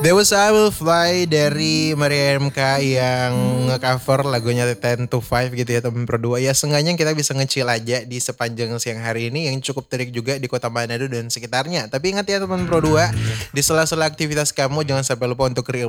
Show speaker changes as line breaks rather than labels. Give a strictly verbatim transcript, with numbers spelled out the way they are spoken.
There Was I Will Fly dari Maria M K yang nge-cover lagunya ten to five gitu ya teman Pro dua. Ya seenggaknya kita bisa nge-chill aja di sepanjang siang hari ini yang cukup terik juga di kota Manado dan sekitarnya. Tapi ingat ya teman Pro dua, di sela-sela aktivitas kamu jangan sampai lupa untuk